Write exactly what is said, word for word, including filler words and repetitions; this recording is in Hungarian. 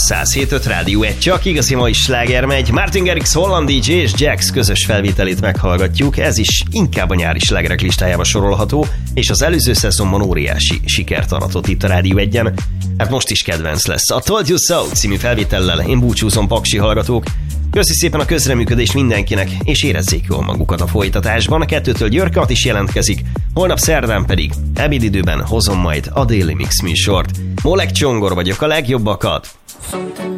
száz hét öt Rádió egy, csak igazi mai sláger megy. Martin Garrix, Holland dé dzsé és Jax közös felvételét meghallgatjuk. Ez is inkább a nyári slágerek listájába sorolható, és az előző szezonban óriási sikert aratott itt a Rádió egyen. Hát most is kedvenc lesz. A Told You So című felvétellel én búcsúzom, paksi hallgatók. Köszi szépen a közreműködést mindenkinek, és érezzék jól magukat a folytatásban. A kettőtől Györke Ati is jelentkezik, holnap szerdán pedig ebédidőben hozom majd a Daily Mix műsort. Molek Csongor vagyok, a legjobbakat! Something